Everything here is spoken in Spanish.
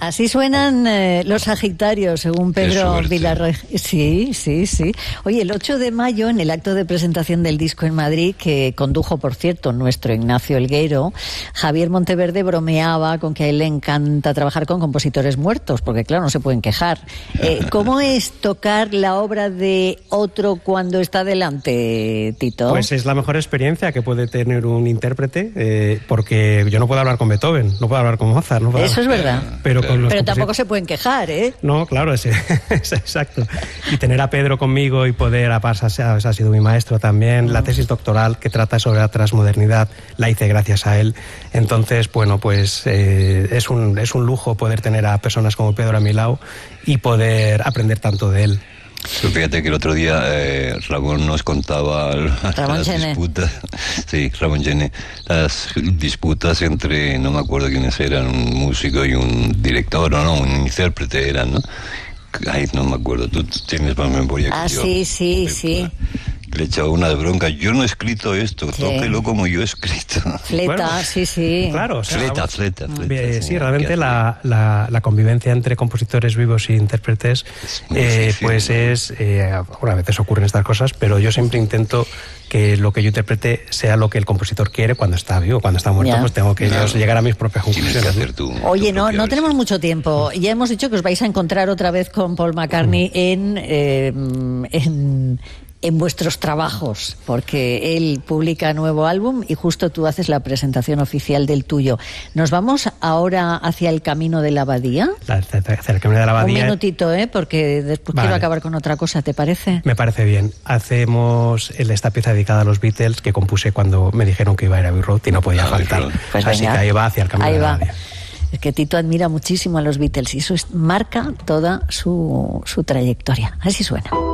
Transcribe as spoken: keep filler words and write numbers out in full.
Así suenan eh, los Sagitarios, según Pedro Vilarroy. Sí, sí, sí. Oye, el ocho de mayo, en el acto de presentación del disco en Madrid, que condujo, por cierto, nuestro Ignacio Elguero, Javier Monteverde bromeaba con que a él le encanta trabajar con compositores muertos, porque claro, no se pueden quejar. Eh, ¿Cómo es tocar la obra de otro cuando está delante, Tito? Pues es la mejor experiencia que puede tener un intérprete, eh, porque yo no puedo hablar con Beethoven, no puedo habber con Mozart. No puedo Eso hablar. es verdad. Pero, con los Pero tampoco se pueden quejar, ¿eh? No, claro, es, es exacto. Y tener a Pedro conmigo y poder, a pasar, ha sido mi maestro también. Mm. La tesis doctoral que trata sobre la transmodernidad la hice gracias a él. Entonces, bueno, pues eh, es, un, es un lujo poder tener a personas como Pedro a mi lado y poder aprender tanto de él. Pero fíjate que el otro día eh, Ramón nos contaba Ramón las Gené. disputas, sí, Ramón Gené, las disputas entre, no me acuerdo quiénes eran, un músico y un director, o no, un intérprete eran, ¿no? Ay, no me acuerdo, tú tienes más memoria que ah, yo. Ah, sí, sí, sí. Le echaba una de bronca, yo no he escrito esto, sí. Tóquelo como yo he escrito. Fleta, bueno, sí, sí. Claro, o sea, fleta, fleta, fleta. Eh, sí, realmente la, la, la convivencia entre compositores vivos e intérpretes, es eh, pues es, eh, bueno, a veces ocurren estas cosas, pero yo siempre intento que lo que yo interprete sea lo que el compositor quiere cuando está vivo. Cuando está muerto, ya. pues tengo que claro. yo llegar a mis propias conclusiones. Hacer tu, Oye, tu no, no tenemos mucho tiempo. Ya hemos dicho que os vais a encontrar otra vez con Paul McCartney mm. en... Eh, en en vuestros trabajos, porque él publica nuevo álbum y justo tú haces la presentación oficial del tuyo. ¿Nos vamos ahora hacia el camino de la abadía? La, hacia el camino de la abadía. Un minutito, ¿eh? Porque después vale. quiero acabar con otra cosa, ¿te parece? Me parece bien. Hacemos esta pieza dedicada a los Beatles que compuse cuando me dijeron que iba a ir a Abbey Road y no podía faltar. Pues Así venga. que ahí va hacia el camino ahí de la va. abadía. Es que Tito admira muchísimo a los Beatles y eso es, marca toda su, su trayectoria. Así suena.